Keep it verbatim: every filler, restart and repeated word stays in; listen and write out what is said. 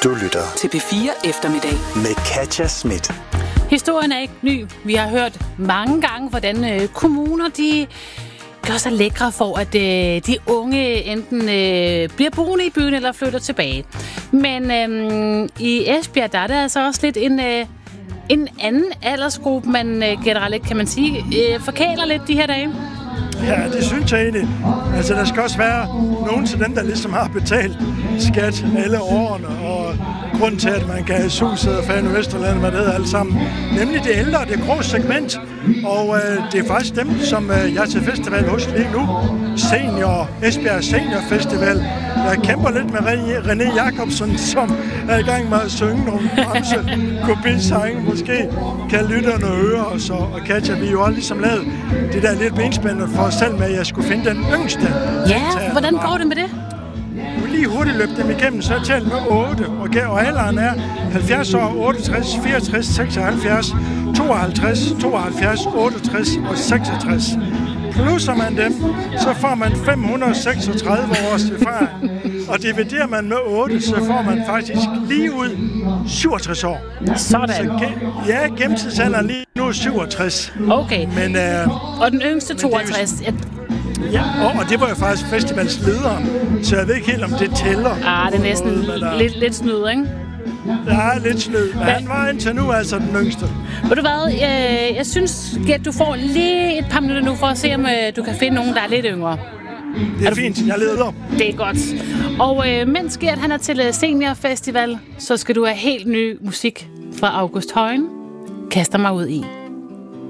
Du lytter til P fire Eftermiddag med Katja Schmidt. Historien er ikke ny. Vi har hørt mange gange, hvordan øh, kommuner de gør sig lækre for, at øh, de unge enten øh, bliver boende i byen eller flytter tilbage. Men øh, i Esbjerg, der er det altså også lidt en, øh, en anden aldersgruppe, man øh, generelt, kan man sige, øh, forkæler lidt de her dage. Ja, det synes jeg egentlig. Altså, der skal også være nogen til dem, der ligesom har betalt skat alle årene, og grunden til, at man kan have Suset og Fanø Vesterland, hvad det hedder alle sammen. Nemlig det ældre, det grå segment, og øh, det er faktisk dem, som øh, jeg er til festival hos lige nu. Senior, Esbjerg Senior Festival. Jeg kæmper lidt med René Jacobsen, som er i gang med at synge nogle bremse kopisange. Måske kan lytterne høre os, og Katja, vi jo også ligesom lavet det der lidt benspændende for os selv med, at jeg skulle finde den yngste. Ja, hvordan går det med det? Nu lige hurtigt løb dem igennem, så er jeg talt med otte, og, og alderen er halvfjerds år, otteogtres, fireogtres, seksoghalvfjerds, tooghalvtreds, tooghalvfjerds, otteogtres og seksogtres. Plusser man dem, så får man fem hundrede og seksogtredive års erfaring. Og dividerer man med otte, så får man faktisk lige ud syvogtres år. Sådan. Så ge- ja, gennemsnitsalderen lige nu er syvogtres. Okay. Men, øh, og den yngste toogtres. Ja, og, og det var jo faktisk festivalslederen, så jeg ved ikke helt, om det tæller. Ah, det er næsten noget, lidt, lidt snyd, ikke? Ja, lidt snyd. Men han var indtil nu altså den yngste. Ved du hvad, jeg, jeg synes, at du får lige et par minutter nu for at se, om du kan finde nogen, der er lidt yngre. Det er, er du... fint, jeg leder. Det er godt. Og øh, mens Gert han er til Senior Festival, så skal du have helt ny musik fra August Højen. Kaster mig ud i.